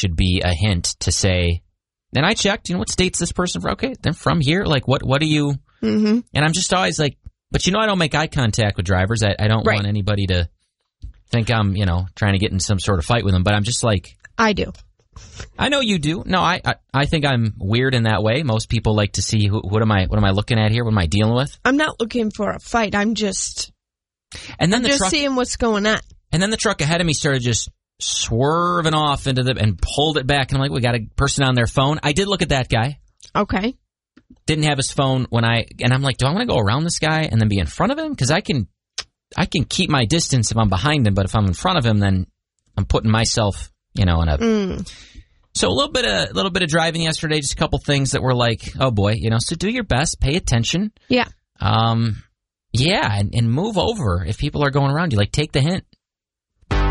should be a hint to say, and I checked, what state's this person from? Okay, they're from here. Like, what do you... Mm-hmm. And I'm just always like, but I don't make eye contact with drivers. I don't want anybody to think I'm, trying to get in some sort of fight with them. But I'm just like... I do. I know you do. No, I think I'm weird in that way. Most people like to see what am I looking at here? What am I dealing with? I'm not looking for a fight. I'm just truck, seeing what's going on. And then the truck ahead of me started just swerving off and pulled it back. And I'm like, we got a person on their phone. I did look at that guy. Okay. Didn't have his phone and I'm like, do I want to go around this guy and then be in front of him? Because I can keep my distance if I'm behind him, but if I'm in front of him, then I'm putting myself, in a. So a little bit of driving yesterday, just a couple things that were like, oh boy, so do your best, pay attention. Yeah. Yeah, and move over if people are going around you. Like, take the hint.